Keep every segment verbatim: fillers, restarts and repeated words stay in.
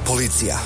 Policija.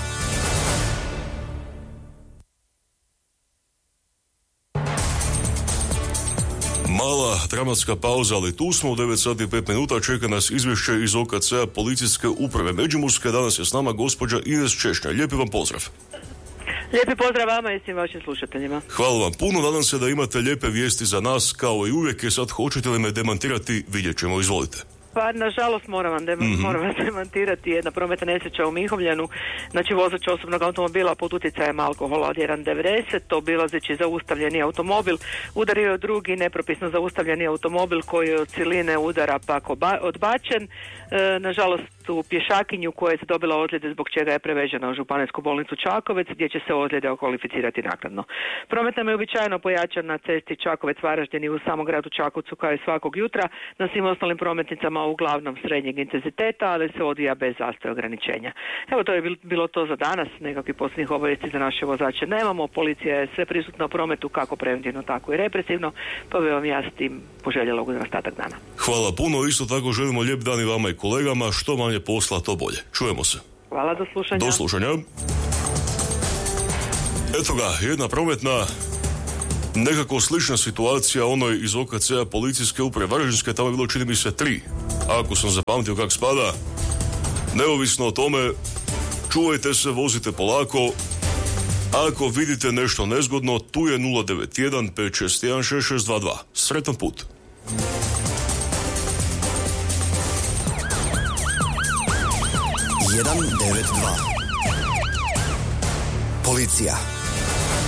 Mala dramatska pauza, ali tu smo u devet sati i pet minuta, čeka nas izvješće iz O K C-a Policijske uprave Međimurske. Danas je s nama gospođa Ines Češnja. Lijepi vam pozdrav. Lijepi pozdrav vama i svim vašim slušateljima. Hvala vam puno, nadam se da imate lijepe vijesti za nas, kao i uvijek. I sad hoćete li me demantirati, vidjet ćemo, izvolite. Pa, nažalost, moram vam dem- mm-hmm. moram vas demantirati. Jedna prometna nesreća u Mihovljanu. Znači, vozač osobnog automobila pod utjecajem alkohola od jedan devedeset, obilazeći zaustavljeni automobil, udario je drugi nepropisno zaustavljeni automobil koji je od siline udara pak oba- odbačen. E, nažalost, u pješakinju koja je dobila ozljede zbog čega je prevežena u Županijsku bolnicu Čakovec, gdje će se ozljede okvalificirati naknadno. Promet nam je uobičajeno pojačan na cesti Čakovec-Varaždin i u samom gradu Čakovcu kao i svakog jutra, na svim ostalim prometnicama uglavnom srednjeg intenziteta, ali se odvija bez zastoja ograničenja. Evo, to je bilo to za danas. Nekakvih posljednjih obavijesti za naše vozače nemamo. Policija je sve prisutna u prometu, kako preventivno, tako i represivno, pa bi vam ja s tim poželjela ugodan ostatak dana. Hvala puno, isto tako želimo lijep dan i vama i kolegama, što manje posla, to bolje. Čujemo se. Hvala, do slušanja. Do slušanja. Eto ga, jedna prometna nekako slična situacija onoj iz O K C-a Policijske uprave Varaždinske, tamo je bilo, čini mi se, tri. Ako sam zapamtio kak spada, neovisno o tome, čuvajte se, vozite polako. Ako vidite nešto nezgodno, tu je nula devet jedan pet šest jedan šest šest dva dva. Sretan put. jedan devet dva. Policija.